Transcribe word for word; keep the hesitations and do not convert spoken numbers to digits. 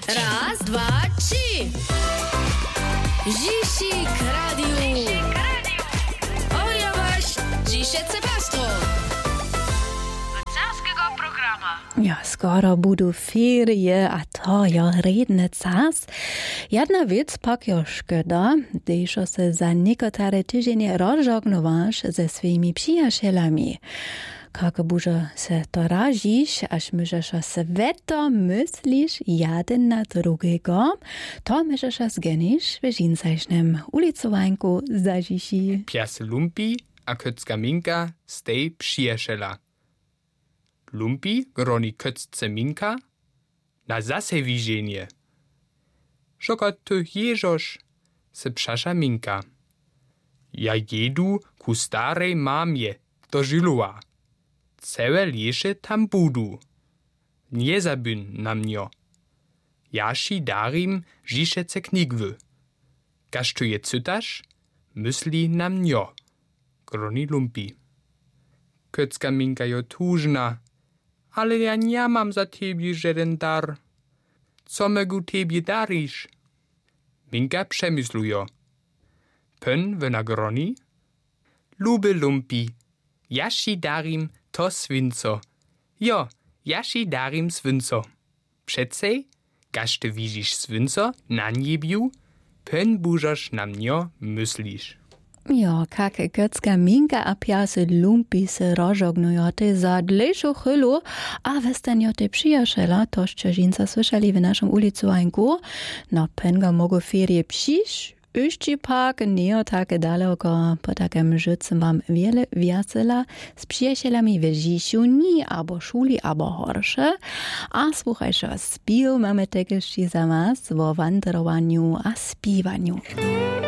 Raz, dwa, trzy. Zisik Radio. Oja waś, dzisie cepastro. Carskiego programa. Ja, skoro budu ferie, a to jo redne cas. Jedna věc pak jo škoda, když se za některé týždně rozžognováš se svými přijašelami. Kako buže se to ražíš, až můžeš se veto myslíš jeden na drugego, to můžeš zgeniš ve žinsajšnem ulicovanku zažiši. Pias lumpi a köcka minka stej přijašela. Lumpi groni köcce minka na zase wiżenie. Żoko tu jeżosz se pszasza minka. Ja jedu ku starej mamie do Żyluła. Całe liesze tam budu. Nie zabyn na mnio. Jaši darim žišece knigwy. Kaž tu je cytaš, mysli na mnio. Groni lumpi. Köcka minka jo tužna, ale ja nie mam za tebie żaden dar. Co megu tebie dariš? Minka przemyslujo. Pön wyna groni? Lube lumpi, jaši darim to swinco. Jo, jaši darim swinco. Przecej, gaż ty widzisz swinco na niebiu, pön bużasz na mnio myslisz. Ja, kake köcka minka a piasy lumpi se rozżognujoty za dlejszą chwilu, a westenjoty przyjaciela, to jeszcze żinca słyszeli w naszym ulicowanku, na penga mogą ferie przyjść, jeszcze pak nie takie daleko, po takim życiu mam wiele wiacela z przyjacielami w Żisiuni, albo szuli, albo horsze, a słuchajcie, spił mamy też za was o wandrowaniu a spiwaniu.